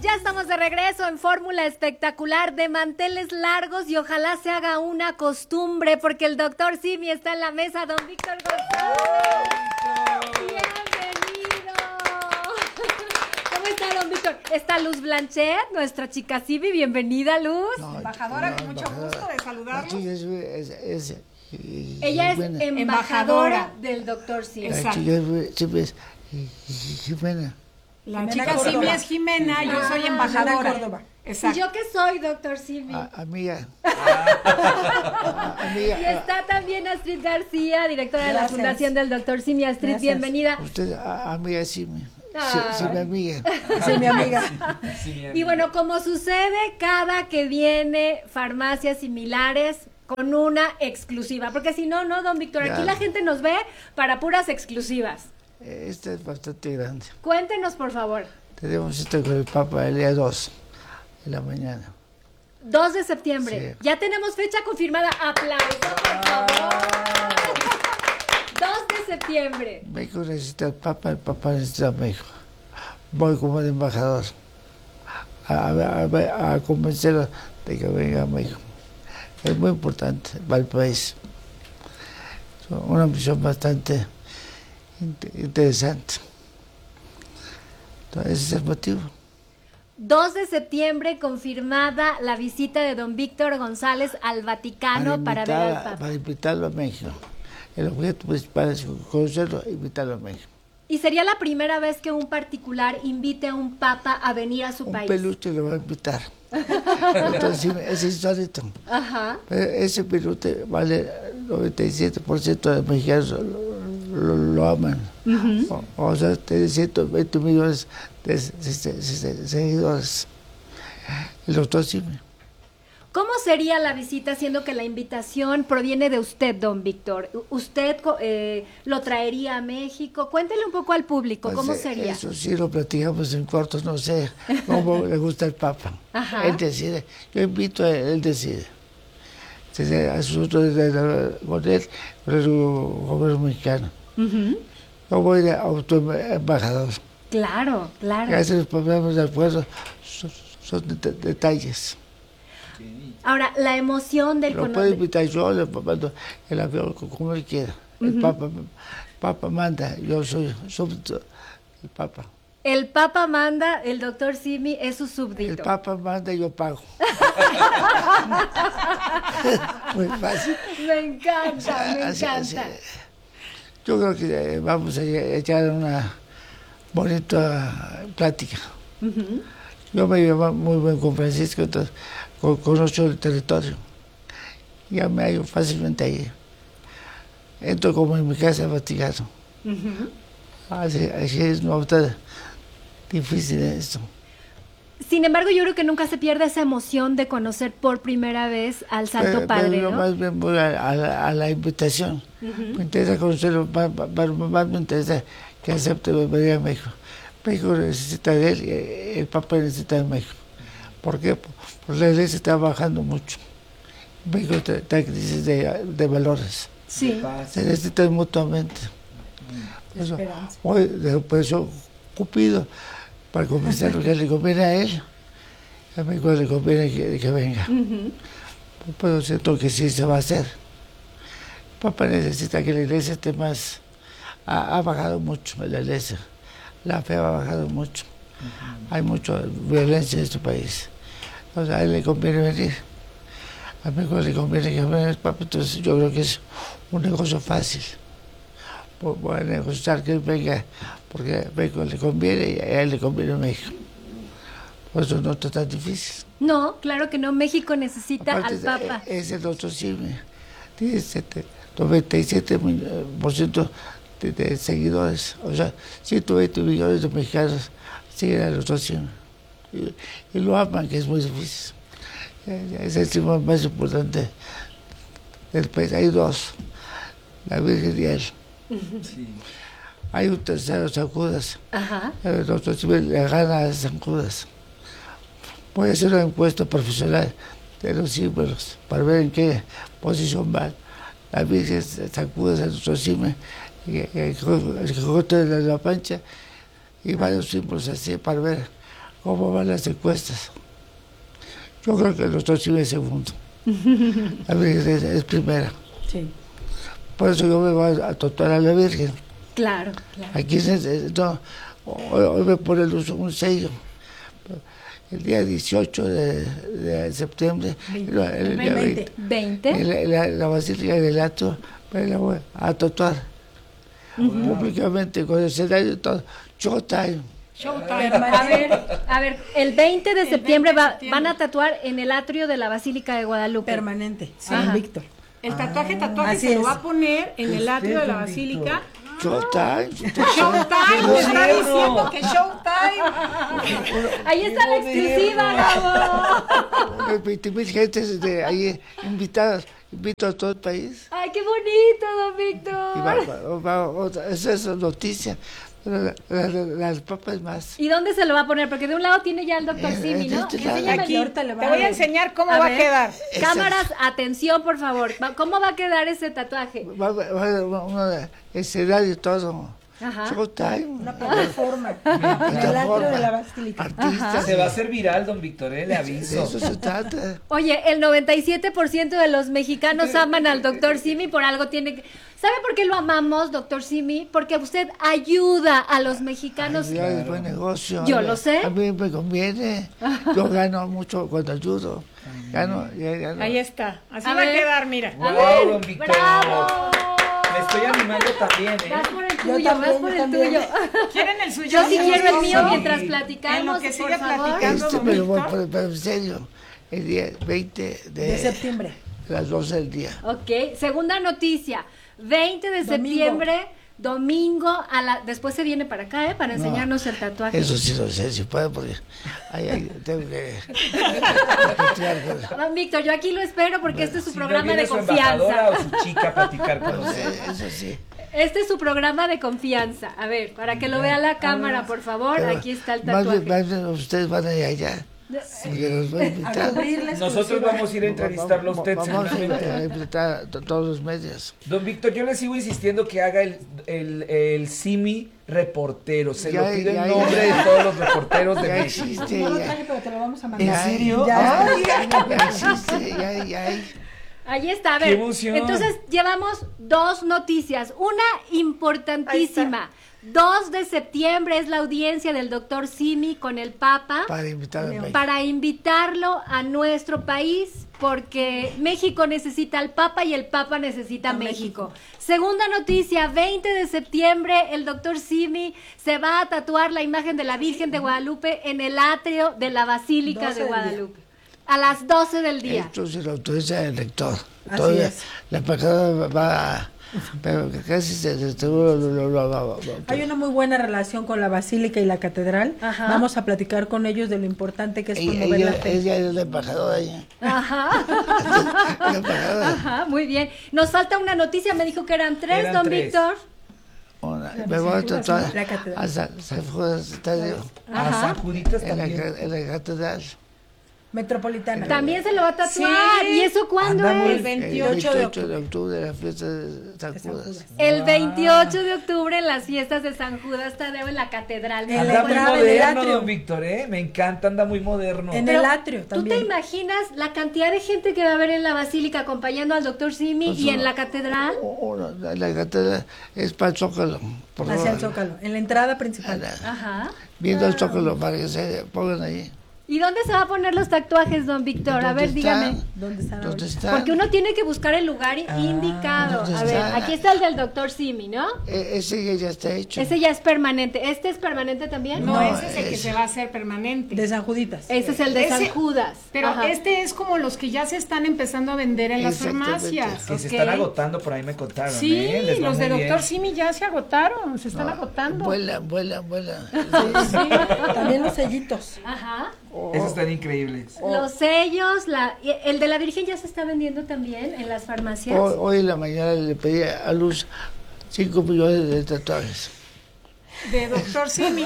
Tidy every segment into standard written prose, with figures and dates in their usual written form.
Ya estamos de regreso en Fórmula Espectacular de manteles largos y ojalá se haga una costumbre porque el doctor Simi está en la mesa, don Víctor González. Bienvenido. ¿Cómo está, don Víctor? Está Luz Blanchet, nuestra chica Simi. Bienvenida, Luz. Embajadora, con mucho gusto de saludarlos. Ella es embajadora del doctor Simi. Exacto. Jimena. La chica Simi es Jimena, yo soy embajadora. Córdoba. Exacto. ¿Y yo qué soy, doctor Simi? Amiga. Y está también Astrid García, directora de la Fundación del doctor Simi. Astrid, bienvenida. Usted, amiga Simi. Sí, mi amiga. Sí, mi amiga. Y bueno, como sucede cada que viene farmacias similares con una exclusiva, porque si no, don Víctor, aquí la gente nos ve para puras exclusivas. Esta es bastante grande. Cuéntenos, por favor. Tenemos esto con el Papa el día 2 de la mañana. 2 de septiembre. Sí. Ya tenemos fecha confirmada. ¡Aplausos, por favor! 2 de septiembre. México necesita el Papa necesita México. Voy como de embajador a convencerlo de que venga a México. Es muy importante para el país. Es una misión bastante interesante. Entonces, ese es el motivo. 2 de septiembre, confirmada la visita de don Víctor González al Vaticano para ver al Papa. Para invitarlo a México. El objeto principal es conocerlo e invitarlo a México. ¿Y sería la primera vez que un particular invite a un Papa a venir a su país? Un peluche lo va a invitar. Entonces, es insólito. Ajá. Pero ese peluche vale 97% de los mexicanos lo aman. O sea, tiene 120 millones de seguidores. El doctor Simi. ¿Cómo sería la visita, siendo que la invitación proviene de usted, don Víctor? ¿Usted lo traería a México? Cuéntele un poco al público, ¿cómo sería? Eso sí lo platicamos en cortos, no sé cómo le gusta el Papa. Ajá. Él decide. Yo invito a él decide. Asunto con él, con el gobierno mexicano. Yo voy de autoembajador. Claro. Gracias a los problemas del pueblo son detalles. Ahora, la emoción del lo puedo invitar yo, le mando el avión como él quiera. El Papa manda, yo soy súbdito el Papa. El Papa manda, el doctor Simi es su súbdito. El Papa manda y yo pago. Muy fácil. Me encanta. Yo creo que vamos a echar una bonita plática. Yo me llevo muy bien con Francisco, entonces conozco el territorio. Ya me hallo fácilmente ahí. Entro como en mi casa al Vaticano. Así es, no está difícil esto. Sin embargo, yo creo que nunca se pierde esa emoción de conocer por primera vez al Santo Padre, pero ¿no? Más bien voy a la invitación. Me interesa conocerlo, más me interesa que acepte venir a México. México necesita de él y el Papa necesita de México. ¿Por qué? Porque la iglesia está bajando mucho. México está en crisis de valores. Sí. Se necesitan mutuamente. Hoy, por eso, Cupido, para convencerlo que le conviene a él, a México le conviene que venga. Pero siento que sí se va a hacer. El Papa necesita que la iglesia esté más. Ha bajado mucho la iglesia. La fe ha bajado mucho. Hay mucha violencia en este país. Entonces a él le conviene venir. A México le conviene que venga el Papa. Entonces yo creo que es un negocio fácil. Voy a negociar que él venga, porque a México le conviene y a él le conviene México. Por eso no está tan difícil. No, claro que no. México necesita al Papa. Es el doctor Simi. Tiene 97% de seguidores. O sea, 120 millones de mexicanos siguen al doctor Simi. Y lo aman, que es muy difícil. Es el símbolo más importante del país. Hay dos, la Virgen y él. Hay un tercero, San Judas. El doctor Simi le gana a San Judas. Voy a hacer una encuesta profesional de los símbolos para ver en qué posición van. La Virgen, San Judas, el doctor Simi, el Quijote de la Pancha y varios símbolos así para ver cómo van las encuestas. Yo creo que el doctor Simi es segundo. A ver, es primera. Sí. Por eso yo me voy a tatuar a la Virgen. Claro. Aquí no, hoy me pone un sello. El día 18 de septiembre, el día 20. En la Basílica del Atrio, me la voy a tatuar. Públicamente, con el escenario y todo. Showtime. A ver, el 20 de septiembre van a tatuar en el atrio de la Basílica de Guadalupe. Permanente, sí, Ajá. Víctor. El tatuaje Así se lo es. va a poner en el atrio de la basílica. Showtime. Showtime, me está diciendo que Showtime. Ahí está la exclusiva, Gabo. Unas 20,000 gentes ahí invitadas. Invito a todo el país. Ay, qué bonito, don Y Víctor. esa es noticia. Pero las papas más. ¿Y dónde se lo va a poner? Porque de un lado tiene ya el doctor Simi, ¿no? Enséñame, Aquí ahorita le va te voy a ver. enseñar cómo va a ver. quedar. Cámaras, atención, por favor. ¿Cómo va a quedar ese tatuaje? Va escenario todo. Ajá. Showtime. Una plataforma. En el atrio de la Basílica. Artistas. Se va a hacer viral, don Víctor, le De aviso. eso se trata. Oye, el 97% de los mexicanos aman al doctor Simi, por algo tiene que... ¿Sabe por qué lo amamos, doctor Simi? Porque usted ayuda a los mexicanos. Ya es buen negocio. Yo lo sé. A mí me conviene. Yo gano mucho cuando ayudo. Gano. Ahí está. Así A va a ver. quedar, mira. A Wow, ver, don Víctor. ¡bravo! Me estoy animando también, Vas por el Yo tuyo, también, vas por yo el también. tuyo. ¿Quieren el suyo? Yo sí quiero el mío Sí. mientras En platicamos, lo que sigue por favor. platicando. Me lo voy a Víctor. poner, pero en serio. El día 20 De septiembre. las 12 del día. Ok, segunda noticia. 20 de Domingo. septiembre, domingo, después se viene para acá, para enseñarnos el tatuaje. Eso sí lo sé, si puedo, porque ahí tengo que. Don Víctor, yo aquí lo espero porque este es su Si no programa viene de su embajadora confianza. o su chica a platicar con usted. Eso sí. Este es su programa de confianza. A ver, para que lo vea la cámara, por favor. Pero Aquí está el más bien- tatuaje. más bien ustedes van a ir allá. Porque los voy a A invitar. cubrir la Nosotros exclusiva. vamos a ir a entrevistarlo a usted, Vamos a seguramente. invitar a todos los medios. Don Víctor, yo le sigo insistiendo que haga el Simi reportero. Se Ya, lo pide ya, en nombre ya. de todos los reporteros de Ya México. existe, No lo ya. traje, pero te lo vamos a ¿En mandar. serio? Ya. Ay, Ya existe, ya. Ahí está, a ¡Qué ver. emoción! Entonces, llevamos dos noticias. Una importantísima. 2 de septiembre es la audiencia del doctor Simi con el Papa Para invitar a México. para invitarlo a nuestro país porque México necesita al Papa y el Papa necesita a México. Segunda noticia, 20 de septiembre el doctor Simi se va a tatuar la imagen de la Virgen de Guadalupe en el atrio de la Basílica 12 de del día. Guadalupe. A las 12 del día. Esto se lo autoriza el rector. Así Todavía es. la embajada va. Pero casi seguro lo Hay una muy buena relación con la Basílica y la Catedral. Ajá. Vamos a platicar con ellos de lo importante que es promover la fe. Ella es la embajadora allá. Ajá. La embajadora. Ajá, muy bien. Nos falta una noticia, me dijo que eran 3, Eran don 3. Víctor. Me voy a tatuar La catedral. a San Judas Estadio, A San Juditas en también. la catedral. Metropolitana. También se lo va a tatuar. Sí. ¿Y eso cuándo Andamos es? el 28 de octubre. de octubre, la fiesta de San Judas. El 28 de octubre en las fiestas de San Judas Tadeo en la catedral. En la Anda muy entrada del moderno, atrio. don Víctor, ¿eh? Me encanta, anda muy moderno. En Pero, el atrio ¿tú te también. imaginas la cantidad de gente que va a haber en la basílica acompañando al doctor Simi y en la catedral? La catedral es para el Zócalo. por Hacia el favor. Zócalo, en la entrada principal. Ajá. Viendo el Zócalo para que se pongan ahí. ¿Y dónde se va a poner los tatuajes, don Víctor? A ¿Dónde ver, están? dígame. ¿Dónde están ¿Dónde ahorita? están? Porque uno tiene que buscar el lugar indicado. ¿dónde A ver, está? aquí está el del doctor Simi, ¿no? Ese ya está hecho. Ese ya es permanente. ¿Este es permanente también? No, No, ese es el que es- se va a hacer permanente. De San Juditas. Ese es el de San Ese- Judas. Pero Ajá. este es como los que ya se están empezando a vender en las Exactamente. farmacias. Que se Ok. están agotando, por ahí me contaron. Sí, Les va los de muy doctor bien. Simi ya se agotaron, se están agotando. Vuelan. También los sellitos. Ajá. Esos están increíbles. Los sellos, el de la Virgen ya se está vendiendo también en las farmacias. Hoy en la mañana le pedí a Luz 5 millones de tatuajes. De doctor Simi.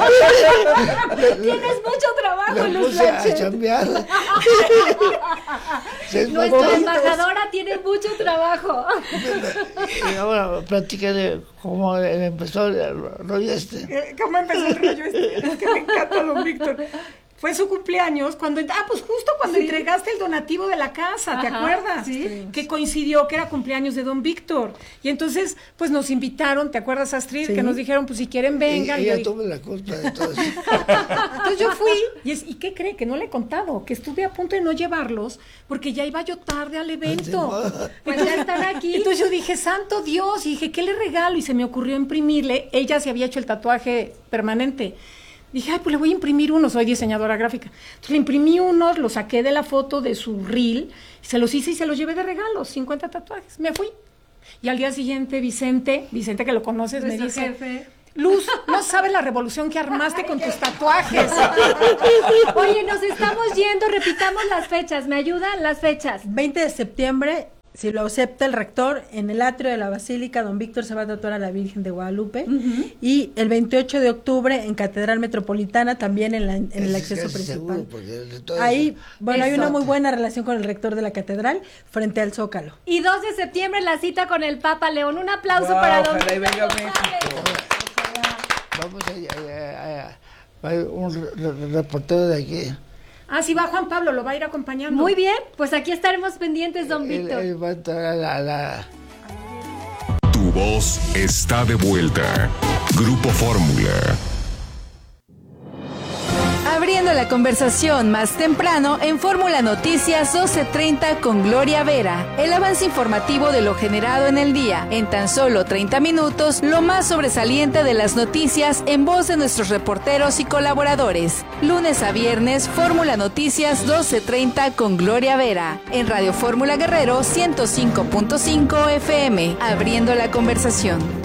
Tienes mucho trabajo, La Luz puse a Blanchet. chambear. Nuestra embajadora tiene mucho trabajo. Y ahora platícale cómo empezó el rollo ¿Cómo empezó el rollo este? Es que me encanta, don Víctor. Fue su cumpleaños cuando, pues justo cuando entregaste el donativo de la casa, ¿te acuerdas? Sí. Que coincidió que era cumpleaños de don Víctor. Y entonces, pues nos invitaron, ¿te acuerdas, Astrid? Que nos dijeron, pues si quieren vengan. Y ella tuvo la culpa de todo eso. Entonces yo fui, ¿y qué cree? Que no le he contado, que estuve a punto de no llevarlos, porque ya iba yo tarde al evento. Pues ya están aquí. Entonces yo dije, santo Dios, y dije, ¿qué le regalo? Y se me ocurrió imprimirle, ella se había hecho el tatuaje permanente. Dije, ay, pues le voy a imprimir uno, soy diseñadora gráfica. Entonces le imprimí unos, los saqué de la foto de su reel, se los hice y se los llevé de regalo, 50 tatuajes. Me fui. Y al día siguiente, Vicente que lo conoces, me dice, jefe. Luz, no sabes la revolución que armaste con tus tatuajes. Oye, nos estamos yendo, repitamos las fechas, ¿me ayudan? Las fechas. 20 de septiembre, si lo acepta el rector, en el atrio de la Basílica, don Víctor se va a tatuar a la Virgen de Guadalupe. Y el 28 de octubre en Catedral Metropolitana, también en el acceso principal. Ahí, bueno, hay una muy buena relación con el rector de la catedral frente al Zócalo. Y 2 de septiembre la cita con el Papa León. Un aplauso para don ojalá y venga a Víctor México. Vamos a un reportero de aquí. Ah, sí, va Juan Pablo, lo va a ir acompañando. Muy bien, pues aquí estaremos pendientes, don Víctor. Él va a entrar a la... Tu voz está de vuelta. Grupo Fórmula. Abriendo la conversación más temprano en Fórmula Noticias 12:30 con Gloria Vera. El avance informativo de lo generado en el día. En tan solo 30 minutos, lo más sobresaliente de las noticias en voz de nuestros reporteros y colaboradores. Lunes a viernes, Fórmula Noticias 12:30 con Gloria Vera. En Radio Fórmula Guerrero 105.5 FM. Abriendo la conversación.